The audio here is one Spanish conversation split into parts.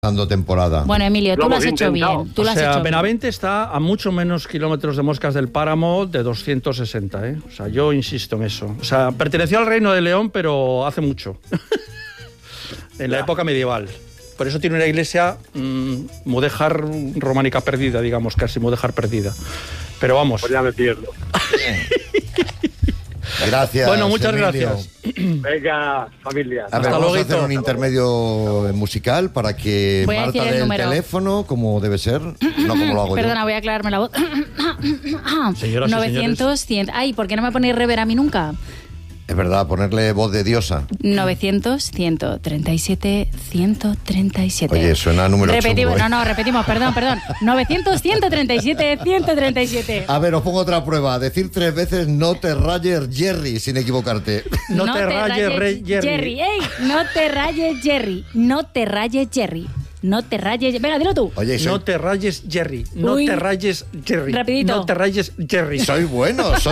dando temporada. Bueno, Emilio, tú lo has hecho bien. Tú lo has hecho bien. Benavente está a mucho menos kilómetros de Moscas del Páramo de 260, ¿eh? O sea, yo insisto en eso. O sea, perteneció al Reino de León, pero hace mucho. En la época medieval. Por eso tiene una iglesia mudéjar románica perdida, digamos, casi mudéjar perdida. Pero vamos. Pues ya me pierdo. Gracias. Bueno, muchas Emilio. gracias. Venga, familia. A ver, vamos a hacer un intermedio musical para que Voy a Marta decir el dé el número. teléfono, como debe ser, no como lo hago Perdona, voy a aclararme la voz. Señoras y 900, 100. Ay, ¿por qué no me ponéis rever a mí nunca? yo. Es verdad, ponerle voz de diosa. 900, 137, 137. Oye, suena a número Repetimos, chungo, ¿eh? no, repetimos, perdón. 900, 137, 137. A ver, os pongo otra prueba. Decir 3 veces no te rayes Jerry, sin equivocarte. No te rayes, Jerry. ¡Ey! No te rayes, Jerry. No te rayes, Jerry. No te rayes. Venga, dilo tú. Oye, No te rayes, Jerry. No Uy. te rayes, Jerry. Rapidito. No te rayes, Jerry. sois buenos,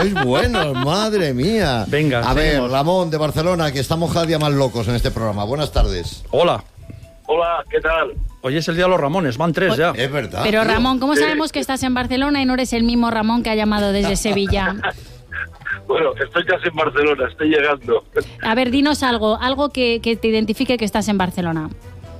madre mía. Venga, a ver, seguimos. Ramón de Barcelona, que estamos cada día más locos en este programa. Buenas tardes. Hola. Hola, ¿qué tal? Hoy es el día de los Ramones. Van 3 ya. Es verdad. Pero tío. Ramón, ¿cómo sabemos que estás en Barcelona y no eres el mismo Ramón que ha llamado desde Sevilla? Bueno, estoy casi en Barcelona, estoy llegando. A ver, dinos algo que te identifique que estás en Barcelona.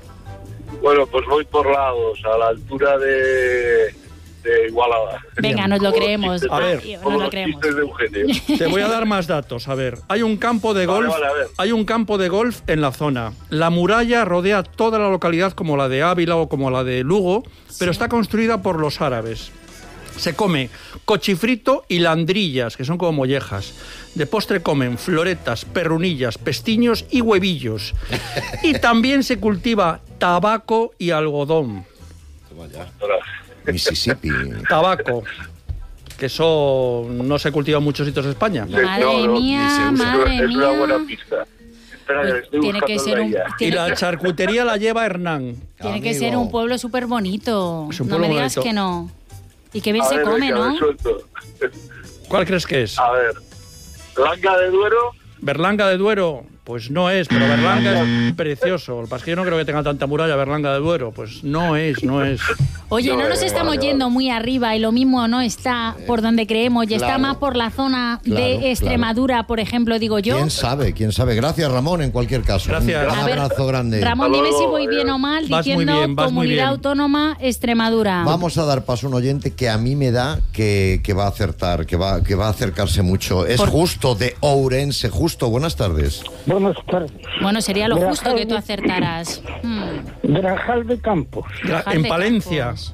Bueno, pues voy por lados, a la altura de Igualada. Venga, nos lo Como los creemos. chistes- A ver, Nos como lo los creemos. chistes de Eugenio. Te voy a dar más datos. A ver, hay un campo de Vale, golf. vale, a ver. Hay un campo de golf en la zona. La muralla rodea toda la localidad como la de Ávila o como la de Lugo, pero está construida por los árabes. Se come cochifrito y landrillas, que son como mollejas. De postre comen floretas, perrunillas, pestiños y huevillos. Y también se cultiva tabaco y algodón. Toma ya. Mississippi. Tabaco, que eso no se cultiva en muchos sitios de España. Madre mía, ni se usa. madre Es una mía. buena pista. Espera, que estoy Tiene que buscando ser la un- guía. Y tiene la que- charcutería la lleva Hernán. Tiene que Amigo. ser un pueblo súper bonito. Es un No pueblo me digas bonito. que no. Y que bien A se ver, come, venga, ¿no? me suelto. ¿Cuál crees que es? A ver, Blanca de Duero. Berlanga de Duero, pues no es, pero Berlanga es precioso. Lo que pasa es que yo no creo que tenga tanta muralla Berlanga de Duero, pues no es. Oye, no nos estamos yendo muy arriba y lo mismo no está por donde creemos y está claro. más por la zona Claro, de Extremadura, por ejemplo, digo yo. ¿Quién sabe? ¿Quién sabe? Gracias, Ramón, en cualquier caso. Gracias. Un A ver, abrazo grande. Ramón, dime si voy bien Hasta o mal Vas muy diciendo bien, vas muy Comunidad bien. Autónoma Extremadura. Vamos a dar paso a un oyente que a mí me da que va a acertar, que va a acercarse mucho. Es Justo de Ourense. Justo, buenas tardes. Buenas tardes. Bueno, sería lo Grajal justo que tú de- acertaras. Grajal de Campos. Grajal En de Palencia. Campos.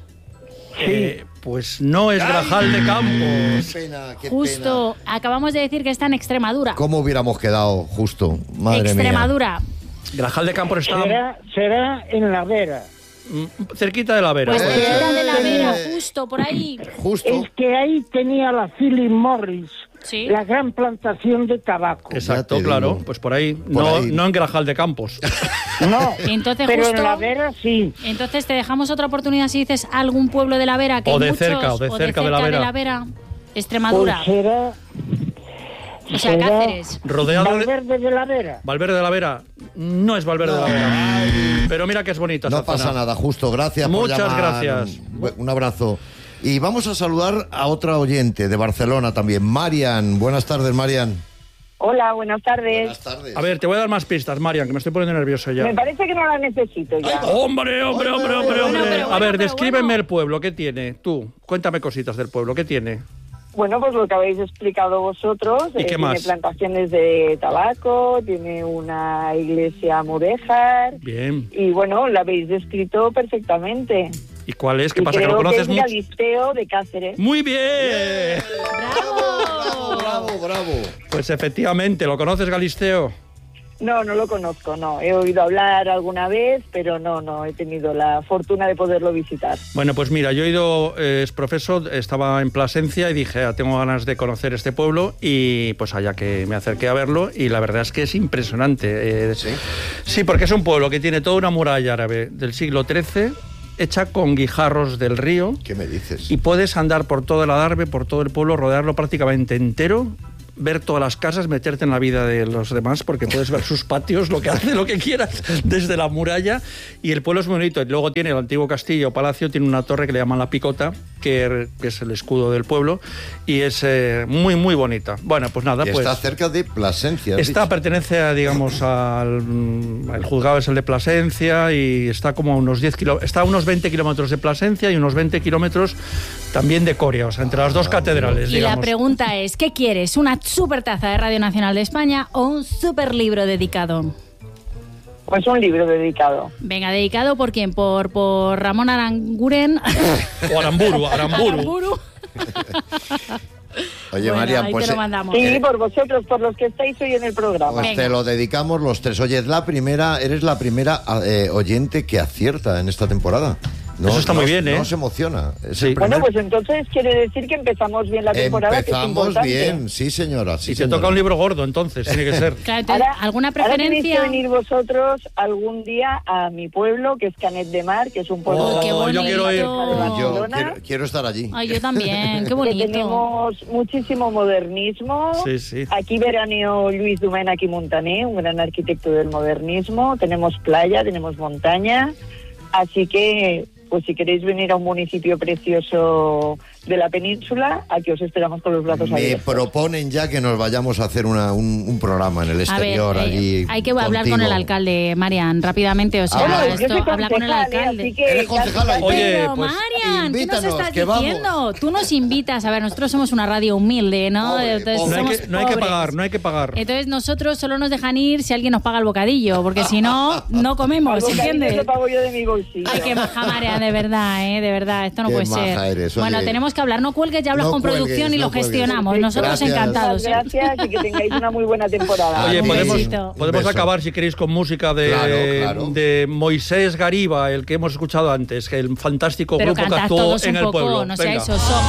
Pues no es Grajal de Campos. Pena, qué Justo, acabamos de decir que está en Extremadura. pena. ¿Cómo hubiéramos quedado, Justo? Madre mía. Extremadura. Grajal de Campos está Será en la Vera. cerquita de la Vera. Pues Puede cerquita ser. de la Vera, justo por ahí. Justo. Es que ahí tenía la Philip Morris Sí. la gran plantación de tabaco. Exacto, Ya te claro. digo. Pues por ahí. Por No, ahí. no en Grajal de Campos. No, Entonces, pero justo- en la Vera sí. Entonces te dejamos otra oportunidad si dices algún pueblo de la Vera que O hay de muchos, cerca, o de cerca de la Vera. Extremadura. Pues será, O sea, será Cáceres. Rodeado de. Valverde de la Vera. Valverde de la Vera. No es Valverde de la Vera. Pero mira que es bonita No esa pasa zona. nada, Justo. Gracias por Muchas llamar. gracias. Un abrazo. Y vamos a saludar a otra oyente de Barcelona también. Marian. Buenas tardes, Marian. Hola, buenas tardes. Buenas tardes. A ver, te voy a dar más pistas, Marian, que me estoy poniendo nervioso ya. Me parece que no la necesito ya. ¡Hombre! Bueno, pero A ver, bueno. descríbeme el pueblo. ¿Qué tiene? Tú, cuéntame cositas del pueblo. ¿Qué tiene? Bueno, pues lo que habéis explicado vosotros. ¿Y qué tiene más? plantaciones de tabaco, tiene una iglesia mudéjar Bien. y bueno, la habéis descrito perfectamente. ¿Y cuál es? ¿Qué Y pasa? ¿Que creo lo conoces es mucho? Galisteo de Cáceres. ¡Muy bien! ¡Bravo! Bravo, bravo. Pues efectivamente, ¿lo conoces, Galisteo? No, no lo conozco, no. He oído hablar alguna vez, pero no he tenido la fortuna de poderlo visitar. Bueno, pues mira, yo he ido, es profesor, estaba en Plasencia y dije, tengo ganas de conocer este pueblo y pues allá que me acerqué a verlo y la verdad es que es impresionante. ¿Sí? Sí, porque es un pueblo que tiene toda una muralla árabe del siglo XIII, hecha con guijarros del río ¿Qué me dices? y puedes andar por todo el adarve, por todo el pueblo, rodearlo prácticamente entero ver todas las casas, meterte en la vida de los demás, porque puedes ver sus patios, lo que hace, lo que quieras, desde la muralla. Y el pueblo es muy bonito. Y luego tiene el antiguo castillo o palacio, tiene una torre que le llaman La Picota, que es el escudo del pueblo, y es muy, muy bonita. Bueno, pues nada, pues... Está cerca de Plasencia. Pertenece, digamos, el juzgado es el de Plasencia, y está como a unos 20 kilómetros de Plasencia y unos 20 kilómetros también de Coria, o sea, entre las dos catedrales, Y digamos. la pregunta es, ¿qué quieres? ¿Una super taza de Radio Nacional de España o un super libro dedicado? Pues un libro dedicado. Venga, ¿dedicado por quién? ¿Por Ramón Aranguren? O Aramburu. Aramburu. Oye, Bueno, Marian, ahí pues, te lo mandamos. Sí, por vosotros, por los que estáis hoy en el programa. pues Venga. te lo dedicamos los tres. Oye, eres la primera oyente que acierta en esta temporada. No, Eso está muy bien, ¿eh? No se emociona. Es Sí. el Bueno, primer- pues entonces quiere decir que empezamos bien la temporada, que es Empezamos importante. bien, sí señora. Sí, Y te señora. toca un libro gordo, entonces, tiene que ser. Claro, entonces, ¿alguna Ahora tenéis preferencia? que venir vosotros algún día a mi pueblo, que es Canet de Mar, que es un pueblo... Oh, qué yo quiero ir. de Yo Barcelona, quiero estar allí. Ay, yo también, qué que bonito. tenemos muchísimo modernismo. Sí, sí. Aquí veraneó Luis Domènech i Montaner, un gran arquitecto del modernismo. Tenemos playa, tenemos montaña. Así que, pues si queréis venir a un municipio precioso de la península, aquí os esperamos con los brazos Me abiertos. proponen ya que nos vayamos a hacer un programa en el exterior A ver, allí. hay que hablar con contigo. el alcalde, Marian, rápidamente. O sea, Bueno, yo soy habla con el concejal, alcalde. así que Eres concejala. casi- Oye, Pero, pues, Marian, ¿qué nos invítanos, estás que vamos. diciendo? Tú nos invitas. A ver, nosotros somos una radio humilde, ¿no? Pobre, Entonces, pobre. somos No hay que pobres. pagar, no hay que pagar. Entonces nosotros solo nos dejan ir si alguien nos paga el bocadillo, porque si no, no comemos, Algo que ¿entiendes? lo pago yo de mi bolsillo. Ay, qué maja, Marian, de verdad, de verdad, esto no Qué puede maja ser. eres, Bueno, oye. tenemos que hablar, no cuelgues, ya hablas No con cuelgues, producción y no lo cuelgues. gestionamos. Nosotros Gracias. encantados. Muchas gracias y que tengáis una muy buena temporada. Oye, Un podemos besito. Un beso. acabar, si queréis, con música Claro. de Moisés Gariba, el que hemos escuchado antes, que el fantástico Pero grupo que cantad actuó todos en un el poco, pueblo. no Venga. seáis osos.